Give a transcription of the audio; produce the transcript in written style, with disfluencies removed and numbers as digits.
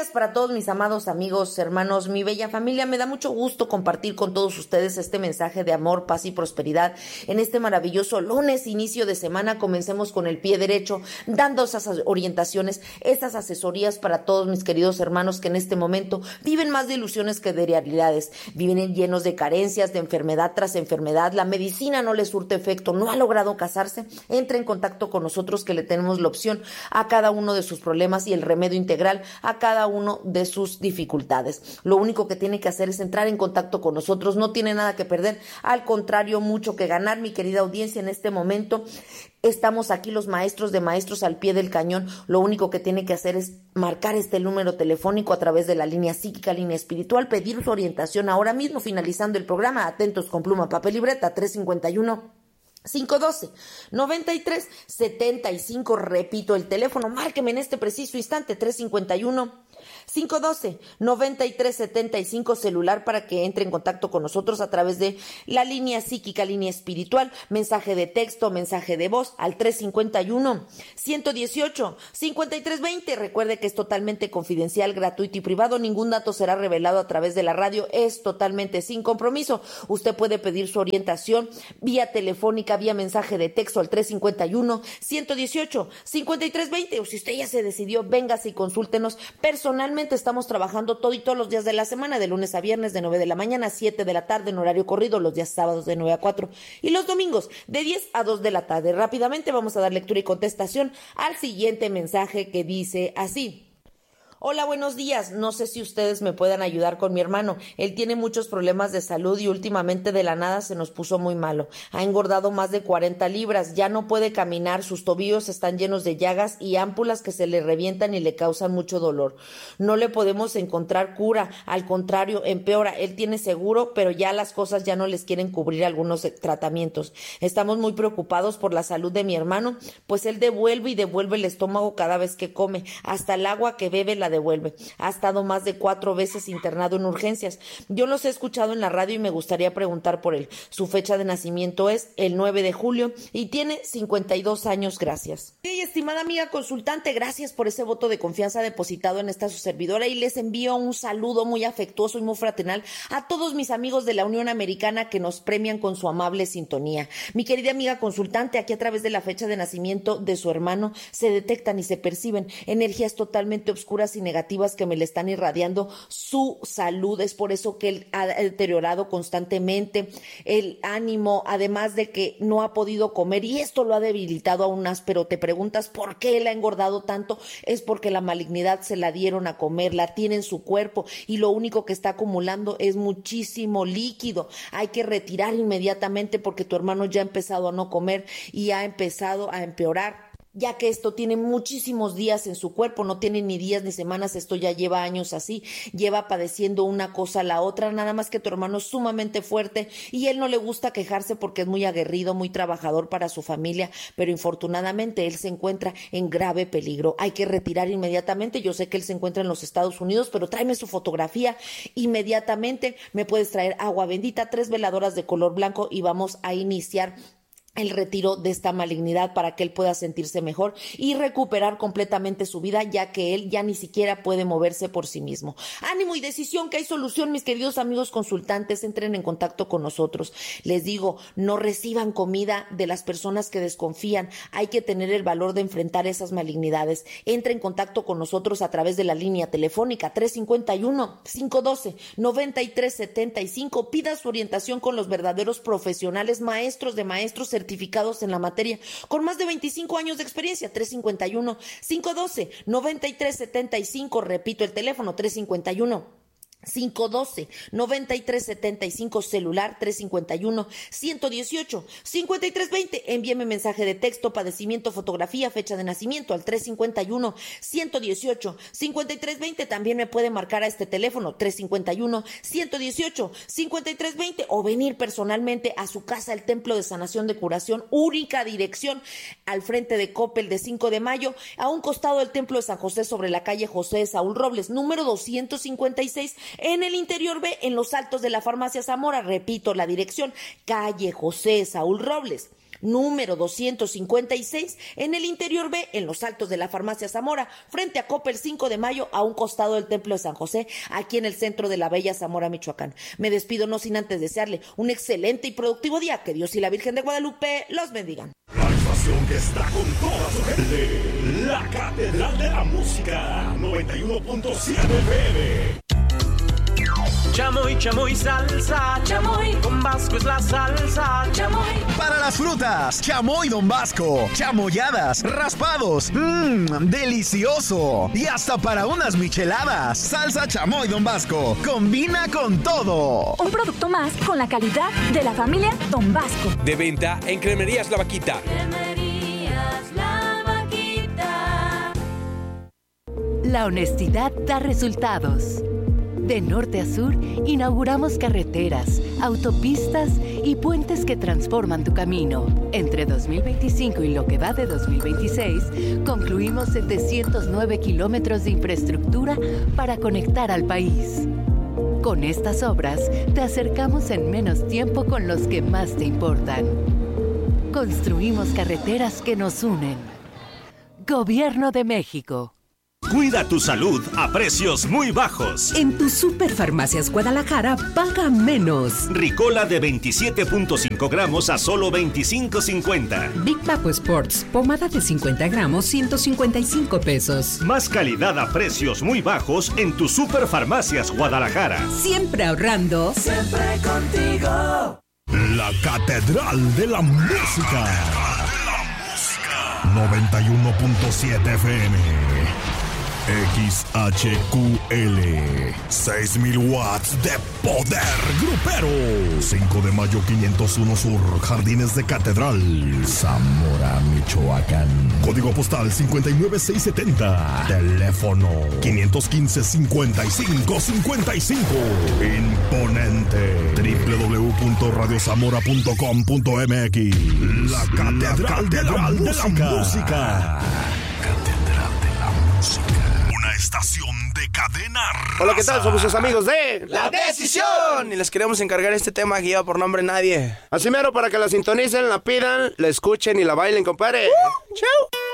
días para todos mis amados amigos, hermanos, mi bella familia. Me da mucho gusto compartir con todos ustedes este mensaje de amor, paz y prosperidad en este maravilloso lunes, inicio de semana. Comencemos con el pie derecho, dando esas orientaciones, esas asesorías para todos mis queridos hermanos que en este momento viven más de ilusiones que de realidades. Viven llenos de carencias, de enfermedad tras enfermedad. La medicina no les surte efecto, no ha logrado casarse. Entre en contacto con nosotros que le tenemos la opción a cada uno de sus problemas y el remedio integral a cada uno de sus dificultades. Lo único que tiene que hacer es entrar en contacto con nosotros, no tiene nada que perder, al contrario, mucho que ganar, mi querida audiencia. En este momento estamos aquí los maestros de maestros al pie del cañón. Lo único que tiene que hacer es marcar este número telefónico a través de la línea psíquica, línea espiritual, pedir su orientación ahora mismo, finalizando el programa. Atentos con pluma, papel y libreta. 351-512-9375, repito el teléfono, márqueme en este preciso instante, 351-512-9375, celular, para que entre en contacto con nosotros a través de la línea psíquica, línea espiritual, mensaje de texto, mensaje de voz al 351-118-5320. Recuerde que es totalmente confidencial, gratuito y privado, ningún dato será revelado a través de la radio, es totalmente sin compromiso. Usted puede pedir su orientación vía telefónica, vía mensaje de texto al 351-118-5320, o si usted ya se decidió, véngase y consúltenos personalmente. Estamos trabajando todos los días de la semana, de lunes a viernes, de 9 de la mañana a 7 de la tarde en horario corrido, los días sábados de 9 a 4 y los domingos de 10 a 2 de la tarde. Rápidamente vamos a dar lectura y contestación al siguiente mensaje que dice así: hola, buenos días. No sé si ustedes me puedan ayudar con mi hermano. Él tiene muchos problemas de salud y últimamente de la nada se nos puso muy malo. Ha engordado más de 40 libras. Ya no puede caminar. Sus tobillos están llenos de llagas y ámpulas que se le revientan y le causan mucho dolor. No le podemos encontrar cura. Al contrario, empeora. Él tiene seguro, pero ya las cosas ya no les quieren cubrir algunos tratamientos. Estamos muy preocupados por la salud de mi hermano, pues él devuelve el estómago cada vez que come. Hasta el agua que bebe la devuelve. Ha estado más de 4 veces internado en urgencias. Yo los he escuchado en la radio y me gustaría preguntar por él. Su fecha de nacimiento es el 9 de julio y tiene 52 años. Gracias. Y estimada amiga consultante, gracias por ese voto de confianza depositado en esta su servidora, y les envío un saludo muy afectuoso y muy fraternal a todos mis amigos de la Unión Americana que nos premian con su amable sintonía. Mi querida amiga consultante, aquí a través de la fecha de nacimiento de su hermano se detectan y se perciben energías totalmente obscuras y negativas que me le están irradiando su salud. Es por eso que él ha deteriorado constantemente el ánimo, además de que no ha podido comer, y esto lo ha debilitado aún más. Pero te preguntas por qué él ha engordado tanto. Es porque la malignidad se la dieron a comer, la tiene en su cuerpo, y lo único que está acumulando es muchísimo líquido. Hay que retirar inmediatamente porque tu hermano ya ha empezado a no comer y ha empezado a empeorar, ya que esto tiene muchísimos días en su cuerpo, no tiene ni días ni semanas, esto ya lleva años así, lleva padeciendo una cosa a la otra. Nada más que tu hermano es sumamente fuerte y él no le gusta quejarse porque es muy aguerrido, muy trabajador para su familia, pero infortunadamente él se encuentra en grave peligro. Hay que retirar inmediatamente. Yo sé que él se encuentra en los Estados Unidos, pero tráeme su fotografía inmediatamente. Me puedes traer agua bendita, 3 veladoras de color blanco, y vamos a iniciar el retiro de esta malignidad para que él pueda sentirse mejor y recuperar completamente su vida, ya que él ya ni siquiera puede moverse por sí mismo. Ánimo y decisión, que hay solución, mis queridos amigos consultantes. Entren en contacto con nosotros. Les digo, no reciban comida de las personas que desconfían. Hay que tener el valor de enfrentar esas malignidades. Entre en contacto con nosotros a través de la línea telefónica 351-512-9375. Pida su orientación con los verdaderos profesionales, maestros de maestros, certificados en la materia, con más de 25 años de experiencia. 351-512-9375, repito el teléfono, 351-512-9375, celular 351-118-5320. Envíeme mensaje de texto, padecimiento, fotografía, fecha de nacimiento al 351-118-5320. También me puede marcar a este teléfono 351-118-5320 o venir personalmente a su casa, el Templo de Sanación de Curación, única dirección al frente de Coppel de 5 de Mayo, a un costado del Templo de San José, sobre la calle José Saúl Robles, número 256, en el interior B, en los altos de la Farmacia Zamora. Repito la dirección, calle José Saúl Robles, número 256, en el interior B, en los altos de la Farmacia Zamora, frente a Coppel 5 de Mayo, a un costado del Templo de San José, aquí en el centro de la bella Zamora, Michoacán. Me despido no sin antes desearle un excelente y productivo día. Que Dios y la Virgen de Guadalupe los bendigan. La estación que está con toda su gente, la Catedral de la Música, 91.7 FM. Chamoy, chamoy, salsa, chamoy, Don Vasco es la salsa, chamoy. Para las frutas, chamoy Don Vasco, chamoyadas, raspados, delicioso. Y hasta para unas micheladas, salsa chamoy Don Vasco, combina con todo. Un producto más con la calidad de la familia Don Vasco. De venta en Cremerías La Vaquita. Cremerías La Vaquita. La honestidad da resultados. De norte a sur, inauguramos carreteras, autopistas y puentes que transforman tu camino. Entre 2025 y lo que va de 2026, concluimos 709 kilómetros de infraestructura para conectar al país. Con estas obras, te acercamos en menos tiempo con los que más te importan. Construimos carreteras que nos unen. Gobierno de México. Cuida tu salud a precios muy bajos. En tu Superfarmacias Guadalajara, paga menos. Ricola de 27.5 gramos a solo 25.50. Big Papo Sports, pomada de 50 gramos, 155 pesos. Más calidad a precios muy bajos en tu Superfarmacias Guadalajara. Siempre ahorrando. Siempre contigo. La Catedral de la Música. 91.7 FM. XHQL 6,000 watts de poder grupero. 5 de mayo 501 Sur, Jardines de Catedral, Zamora, Michoacán. Código postal 59670. Teléfono 515-5555. Imponente. www.radiozamora.com.mx. La Catedral de la Música. Una estación de cadena raza. Hola, ¿qué tal? Somos sus amigos de La Decisión y les queremos encargar este tema que lleva por nombre Nadie. Así mero, para que la sintonicen, la pidan, la escuchen y la bailen, compadre. ¡Chau!